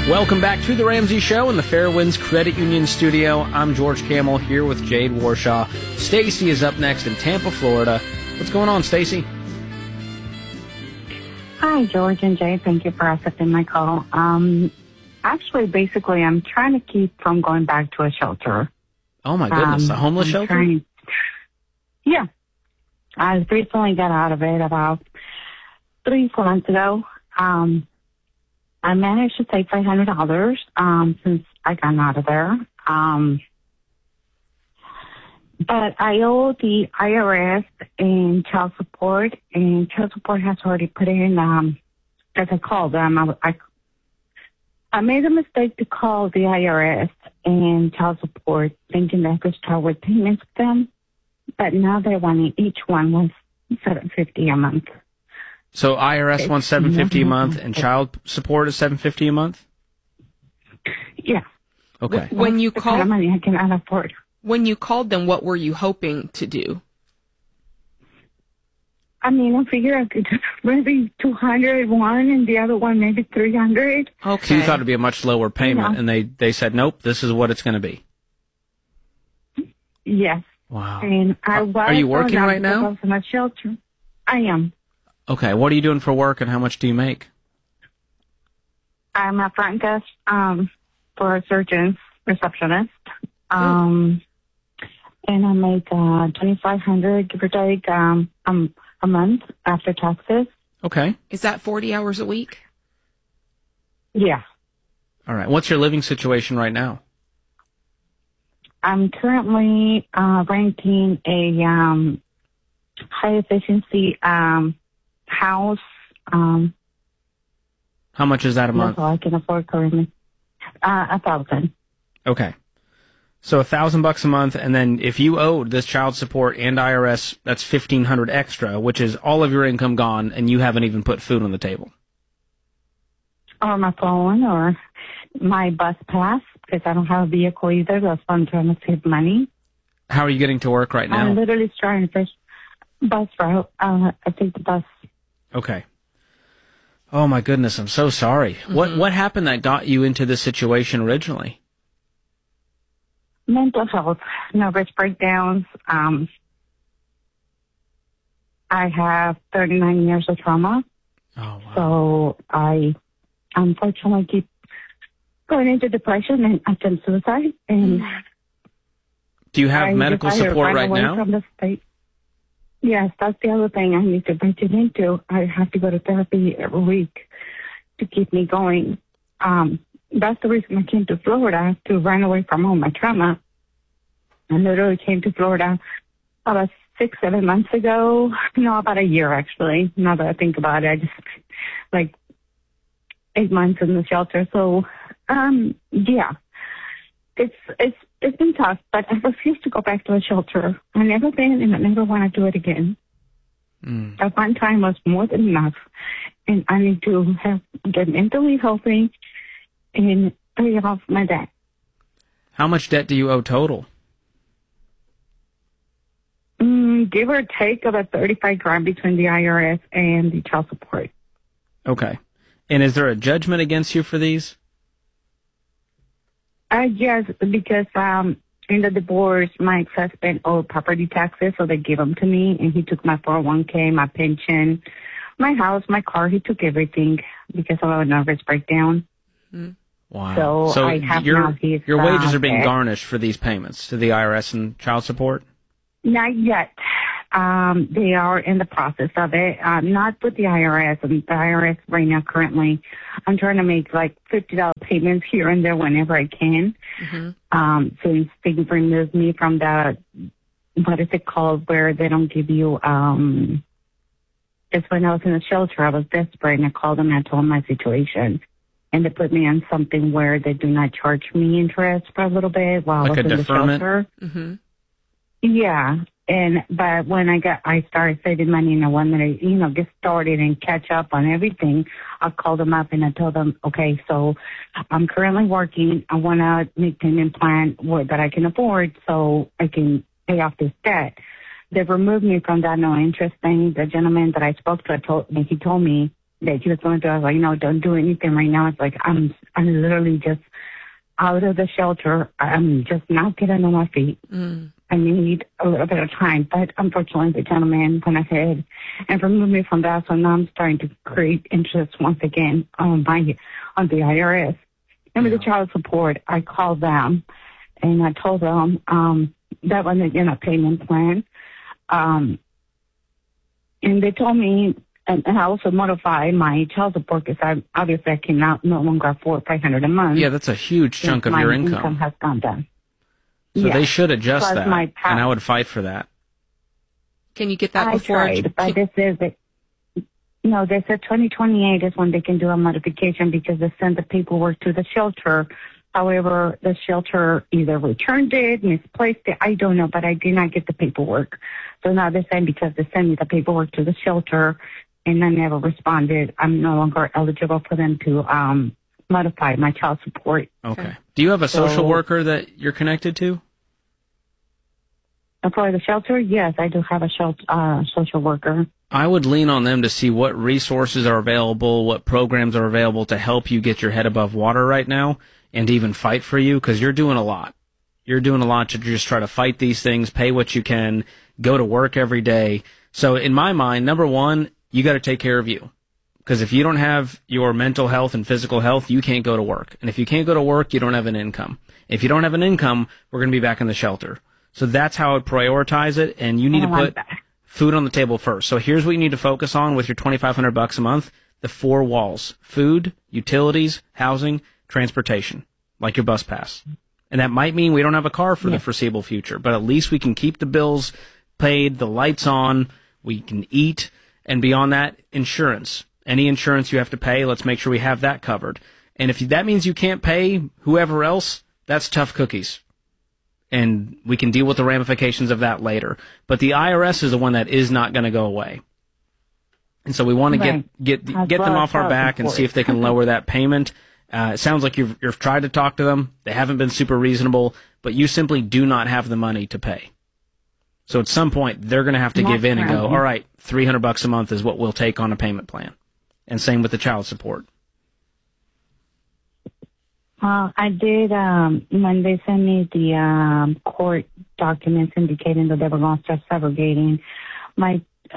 Welcome back to The Ramsey Show in the Fairwinds Credit Union studio. I'm George Camel here with Jade Warshaw. Stacy is up next in Tampa, Florida. What's going on, Stacy? Hi, George and Jade. Thank you for accepting my call. Actually, basically, I'm trying to keep from going back to a shelter. Oh, my goodness. A homeless shelter? Yeah. I recently got out of it about 3-4 months ago. I managed to save $500 since I got out of there. But I owe the IRS and child support, and child support has already put in, as I called them, I made a mistake to call the IRS and child support thinking that I could start with payments with them, but now they're wanting each one was $750 a month. So IRS wants $750 a month, and child support is $750 a month? Yeah. Okay. When you called, the kind of money I cannot afford. When you called them, what were you hoping to do? I mean, I figured I could maybe 200 one and the other one maybe 300. Okay. So you thought it'd be a much lower payment, and they said, nope, this is what it's going to be. Yes. Wow. And are you working right now? I was in a shelter. I am. Okay. What are you doing for work, and how much do you make? I'm a front desk for a surgeon's receptionist. And I make $2,500 give or take a month after taxes. Okay. Is that 40 hours a week? Yeah. All right. What's your living situation right now? I'm currently renting a high efficiency house. How much is that a month? That's all I can afford currently. $1,000. Okay. So $1,000 a month, and then if you owed this child support and IRS, that's $1,500 extra, which is all of your income gone, and you haven't even put food on the table. Or my phone, or my bus pass, because I don't have a vehicle either. That's why I'm trying to save money. How are you getting to work right now? I'm literally trying to fish bus route. I take the bus. Okay. Oh my goodness, I'm so sorry. Mm-hmm. What happened that got you into this situation originally? Mental health, nervous breakdowns. I have 39 years of trauma. Oh, wow. So I unfortunately keep going into depression and attempt suicide. And do you have medical support right now? From the state. Yes, that's the other thing I need to venture into. I have to go to therapy every week to keep me going. That's the reason I came to Florida, to run away from all my trauma. I literally came to Florida about 6-7 months ago. No, about a year, actually. Now that I think about it, I just, like, 8 months in the shelter. So, yeah, it's been tough, but I refuse to go back to a shelter. I've never been, and I never want to do it again. At one time was more than enough, and I need to get mentally healthy and pay off my debt. How much debt do you owe total? Give or take about $35,000 between the IRS and the child support. Okay. And is there a judgment against you for these? Yes, because in the divorce, my ex-husband owed property taxes, so they gave them to me, and he took my 401k, my pension, my house, my car. He took everything because of a nervous breakdown. Wow. So I have your wages are being debt. garnished for these payments to the IRS and child support? Not yet. They are in the process of it. Not with the IRS. And the IRS right now, currently, I'm trying to make like $50 payments here and there whenever I can. Since they removed me from the, what is it called, where they don't give you, it's when I was in the shelter, I was desperate, and I called them and I told them my situation. And they put me on something where they do not charge me interest for a little bit while like I was in deferment? the shelter. Yeah. But when I started saving money and I wanted to, get started and catch up on everything, I called them up and I told them, okay, so I'm currently working. I want to make a payment plan that I can afford so I can pay off this debt. They removed me from that no interest thing. The gentleman that I spoke to, he told me that he was going through. I was like, no, don't do anything right now. It's like, I'm literally just out of the shelter. I'm just not getting on my feet. I need a little bit of time. But unfortunately, the gentleman went ahead and removed me from that. So now I'm starting to create interest once again on the IRS. And with the child support, I called them and I told them that wasn't in a payment plan. And they told me, and I also modified my child support because I cannot no longer afford $500 a month. Yeah, that's a huge chunk of your income. My income has gone down. So they should adjust Plus that, and I would fight for that. Can you get that before? I tried, but this is it. No, they said 2028 is when they can do a modification because they sent the paperwork to the shelter. However, the shelter either returned it, misplaced it, I don't know, but I did not get the paperwork. So now they're saying because they sent me the paperwork to the shelter and I never responded, I'm no longer eligible for them to modify my child support. Okay. Do you have a social worker that you're connected to? For the shelter, yes, I do have a social worker. I would lean on them to see what resources are available, what programs are available to help you get your head above water right now and to even fight for you, because you're doing a lot. You're doing a lot to just try to fight these things, pay what you can, go to work every day. So in my mind, number one, you got to take care of you. Because if you don't have your mental health and physical health, you can't go to work. And if you can't go to work, you don't have an income. If you don't have an income, we're going to be back in the shelter. So that's how I would prioritize it, and you need to put food on the table first. So here's what you need to focus on with your $2,500 a month: the 4 walls: food, utilities, housing, transportation, like your bus pass. And that might mean we don't have a car for the foreseeable future, but at least we can keep the bills paid, the lights on, we can eat, and beyond that, insurance. Any insurance you have to pay, let's make sure we have that covered. And if that means you can't pay whoever else, that's tough cookies. And we can deal with the ramifications of that later. But the IRS is the one that is not going to go away. And so we want to get them off our back and see if they can lower that payment. It sounds like you've tried to talk to them. They haven't been super reasonable, but you simply do not have the money to pay. So at some point, they're going to have to give in and go, all right, $300 a month is what we'll take on a payment plan. And same with the child support. I did, when they sent me the court documents indicating that they were going to start segregating my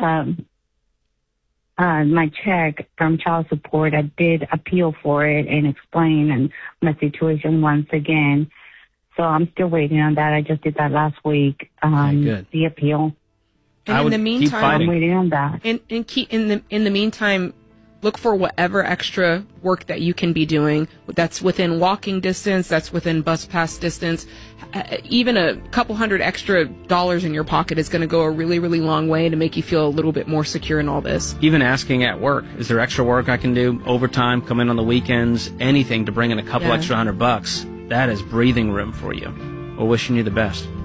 check from child support, I did appeal for it and explain my situation once again. So I'm still waiting on that. I just did that last week, the appeal. And in the meantime, I'm waiting on that. In the meantime, look for whatever extra work that you can be doing. That's within walking distance. That's within bus pass distance. Even a couple $100 extra in your pocket is going to go a really, really long way to make you feel a little bit more secure in all this. Even asking at work, is there extra work I can do? Overtime, come in on the weekends, anything to bring in a couple extra $100. That is breathing room for you. We're wishing you the best.